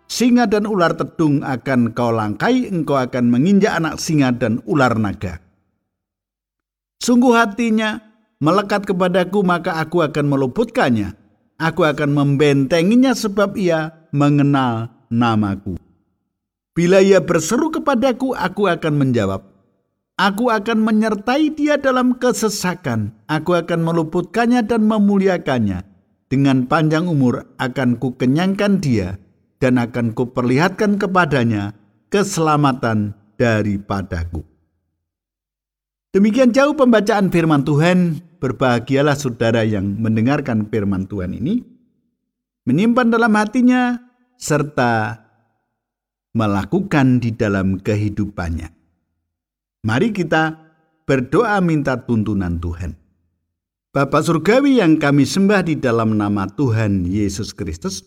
singa dan ular tedung akan kau langkai, engkau akan menginjak anak singa dan ular naga. Sungguh hatinya melekat kepadaku, maka aku akan meluputkannya. Aku akan membentenginya sebab ia mengenal namaku. Bila ia berseru kepadaku, aku akan menjawab. Aku akan menyertai dia dalam kesesakan. Aku akan meluputkannya dan memuliakannya. Dengan panjang umur akan kukenyangkan dia dan akan kuperlihatkan kepadanya keselamatan daripadaku. Demikian jauh pembacaan firman Tuhan. Berbahagialah saudara yang mendengarkan firman Tuhan ini, menyimpan dalam hatinya, serta melakukan di dalam kehidupannya. Mari kita berdoa minta tuntunan Tuhan. Bapa Surgawi yang kami sembah di dalam nama Tuhan Yesus Kristus,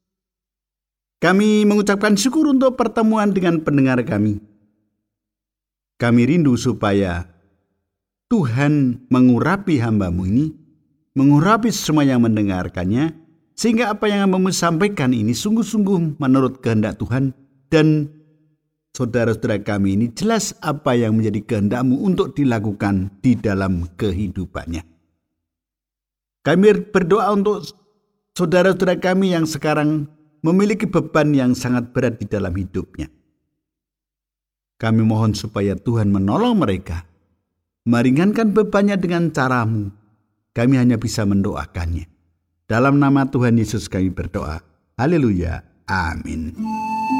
kami mengucapkan syukur untuk pertemuan dengan pendengar kami. Kami rindu supaya Tuhan mengurapi hamba-Mu ini, mengurapi semua yang mendengarkannya, sehingga apa yang hamba-Mu sampaikan ini sungguh-sungguh menurut kehendak Tuhan, dan saudara-saudara kami ini jelas apa yang menjadi kehendak-Mu untuk dilakukan di dalam kehidupannya. Kami berdoa untuk saudara-saudara kami yang sekarang memiliki beban yang sangat berat di dalam hidupnya. Kami mohon supaya Tuhan menolong mereka, meringankan bebannya dengan cara-Mu. Kami hanya bisa mendoakannya. Dalam nama Tuhan Yesus kami berdoa. Haleluya. Amin.